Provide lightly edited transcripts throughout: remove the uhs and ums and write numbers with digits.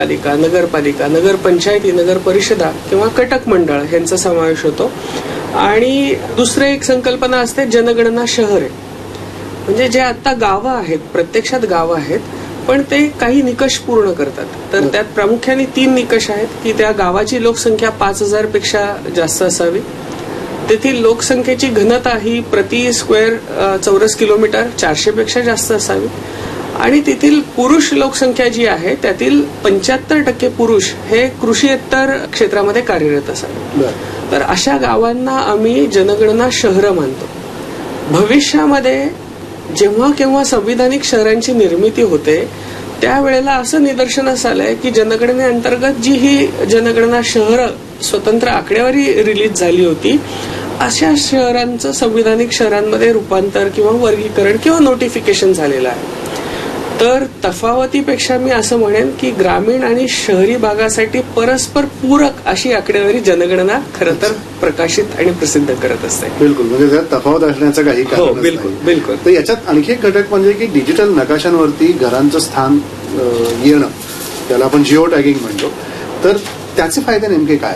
पालिका, नगरपालिका, नगरपंचायती, नगर परिषदा किंवा कटक मंडळ यांचा समावेश होतो. आणि दुसरे एक संकल्पना असते जनगणना शहरे. म्हणजे जे आता गावं आहेत, प्रत्यक्षात गावं आहेत, पण ते काही निकष पूर्ण करतात. तर त्यात प्रामुख्याने 3 निकष आहेत की त्या गावाची लोकसंख्या 5,000 पेक्षा जास्त असावी, तेथील लोकसंख्येची घनता ही प्रति स्क्वेअर चौरस किलोमीटर 400 पेक्षा जास्त असावी, आणि तेथील पुरुष लोकसंख्या जी आहे त्यातील 75% पुरुष हे कृषीएत्तर क्षेत्रामध्ये कार्यरत असावे. तर अशा गावांना आम्ही जनगणना शहरं मानतो. भविष्यामध्ये जेव्हा केव्हा संविधानिक शहरांची निर्मिती होते त्यावेळेला असं निदर्शनास आलंय की जनगणनेअंतर्गत जी ही जनगणना शहरं स्वतंत्र आकडेवारी रिलीज झाली होती, अशा शहरांचं संविधानिक शहरांमध्ये रूपांतर किंवा वर्गीकरण किंवा नोटिफिकेशन झालेलं आहे. तर तफावतीपेक्षा मी असं म्हणेन की ग्रामीण आणि शहरी भागासाठी परस्पर पूरक अशी आकडेवारी जनगणना खरं तर प्रकाशित आणि प्रसिद्ध करत असते. बिलकुल, म्हणजे त्यात तफावत असण्याचं काही कारण नाही. बिलकुल बिलकुल. तर याच्यात आणखी एक घटक म्हणजे की डिजिटल नकाशांवरती घरांचं स्थान येणं, त्याला आपण जिओ टॅगिंग म्हणतो. तर त्याचे फायदे नेमके काय?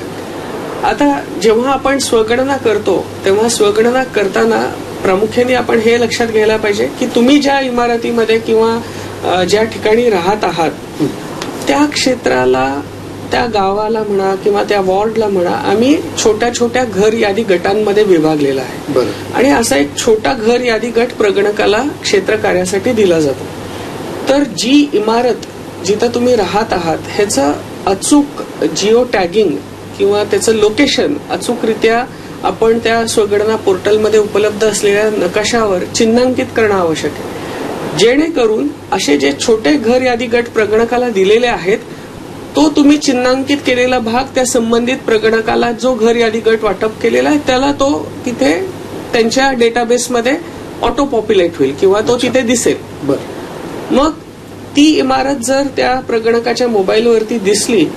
आता जेव्हा आपण स्वगणना करतो तेव्हा स्वगणना करताना प्रामुख्याने आपण हे लक्षात घ्यायला पाहिजे की तुम्ही ज्या इमारतीमध्ये किंवा ज्या ठिकाणी राहत आहात त्या क्षेत्राला, त्या गावाला म्हणा किंवा त्या वॉर्डला म्हणा, आम्ही छोट्या छोट्या घर यादी गटांमध्ये विभागलेला आहे. आणि असा एक छोटा घर यादी गट प्रगणकाला क्षेत्र कार्यासाठी दिला जातो. तर जी इमारत जिथं तुम्ही राहत आहात ह्याचं अचूक जिओ टॅगिंग किंवा त्याचं लोकेशन अचूकरित्या आपण त्या स्वगणना पोर्टलमध्ये उपलब्ध असलेल्या नकाशावर चिन्हांकित करणं आवश्यक आहे, जेणेकरून असे जे छोटे घर यादी गट प्रगणकाला दिलेले आहेत तो तुम्ही चिन्हांकित केलेला भाग त्या संबंधित प्रगणकाला जो घर यादी गट वाटप केलेला आहे त्याला तो तिथे त्यांच्या डेटाबेसमध्ये ऑटो पॉप्युलेट होईल किंवा तो तिथे दिसेल. मग ती इमारत जर त्या प्रगणकाच्या मोबाईलवरती दिसली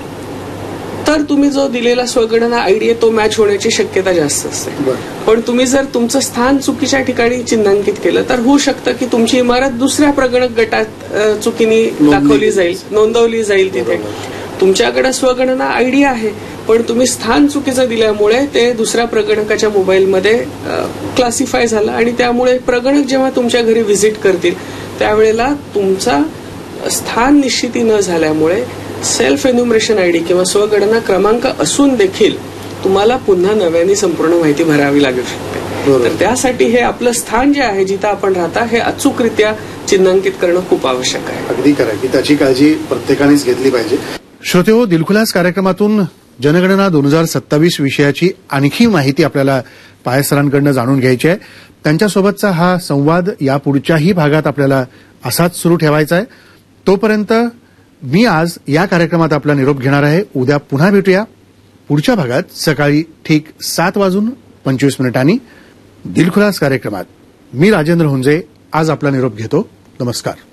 तर तुम्ही जो दिलेला स्वगणना आयडी आहे तो मॅच होण्याची शक्यता जास्त असते. पण तुम्ही जर तुमचं स्थान चुकीच्या ठिकाणी चिन्हांकित केलं तर होऊ शकतं की तुमची इमारत दुसऱ्या प्रगणक गटात चुकीने दाखवली जाईल, नोंदवली जाईल. तिथे तुमच्याकडे स्वगणना आयडी आहे पण तुम्ही स्थान चुकीचं दिल्यामुळे ते दुसऱ्या प्रगणकाच्या मोबाईलमध्ये क्लासिफाय झालं, आणि त्यामुळे प्रगणक जेव्हा तुमच्या घरी व्हिजिट करतील त्यावेळेला तुमचा स्थान निश्चिती न झाल्यामुळे सेल्फ एन्युमरेशन आयडी किंवा स्वगणना क्रमांक असून देखील तुम्हाला पुन्हा नव्याने संपूर्ण माहिती भरावी लागू शकते. तर त्यासाठी हे आपलं स्थान जे आहे जिथं आपण राहता हे अचूकरित्या चिन्हांकित करणं खूप आवश्यक आहे. अगदी खरं की त्याची काळजी प्रत्येकानेच घेतली पाहिजे. श्रोतेहो, दिलखुलास कार्यक्रमातून जनगणना 2027 विषयाची आणखी माहिती आपल्याला पाय सरांकडून जाणून घ्यायची आहे. त्यांच्यासोबतचा हा संवाद यापुढच्याही भागात आपल्याला असाच सुरू ठेवायचा आहे. तोपर्यंत मी आज या कार्यक्रमात आपला निरोप घेणार आहे. उद्या पुन्हा भेटूया पुढच्या भागात सकाळी ठीक 7:25 दिलखुलास कार्यक्रमात. मी राजेंद्र हुंजे आज आपला निरोप घेतो. नमस्कार.